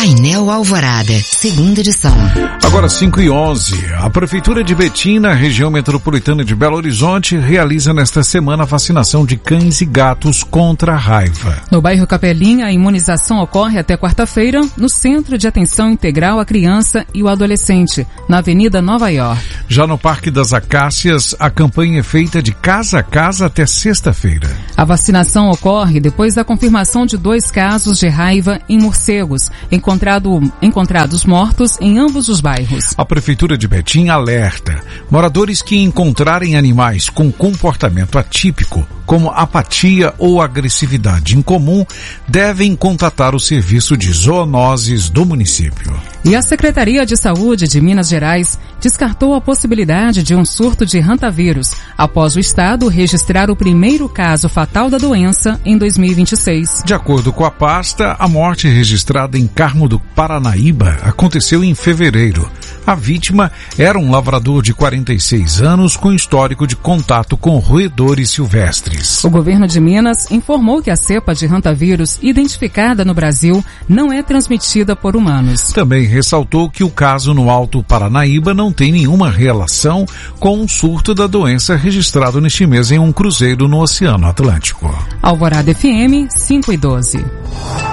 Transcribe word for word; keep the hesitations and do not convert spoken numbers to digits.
Painel Alvorada, segunda edição. Agora cinco e onze. A Prefeitura de Betim, na região metropolitana de Belo Horizonte, realiza nesta semana a vacinação de cães e gatos contra a raiva. No bairro Capelinha, a imunização ocorre até quarta-feira no Centro de Atenção Integral à Criança e o Adolescente, na Avenida Nova York. Já no Parque das Acácias, a campanha é feita de casa a casa até sexta-feira. A vacinação ocorre depois da confirmação de dois casos de raiva em morcegos, encontrado, encontrados mortos em ambos os bairros. A Prefeitura de Betim alerta: moradores que encontrarem animais com comportamento atípico, como apatia ou agressividade incomum, devem contatar o Serviço de Zoonoses do município. E a Secretaria de Saúde de Minas Gerais descartou a possibilidade de um surto de hantavírus, após o estado registrar o primeiro caso fatal da doença em dois mil e vinte e seis. De acordo com a pasta, a morte registrada em Carmo do Paranaíba aconteceu em fevereiro. A vítima era um lavrador de quarenta e seis anos com histórico de contato com roedores silvestres. O governo de Minas informou que a cepa de hantavírus identificada no Brasil não é transmitida por humanos. Também ressaltou que o caso no Alto Paranaíba não tem nenhuma relação com um surto da doença registrado neste mês em um cruzeiro no Oceano Atlântico. Alvorada F M cinco e doze.